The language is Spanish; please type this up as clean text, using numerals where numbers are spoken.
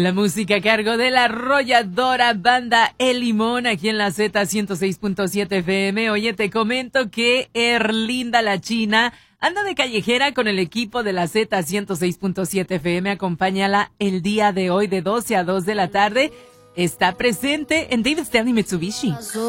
La música a cargo de la arrolladora banda El Limón aquí en la Z106.7 FM. Oye, te comento que Erlinda la China anda de callejera con el equipo de la Z106.7 FM. Acompáñala el día de hoy de 12 a 2 de la tarde. Está presente en David Stanley Mitsubishi.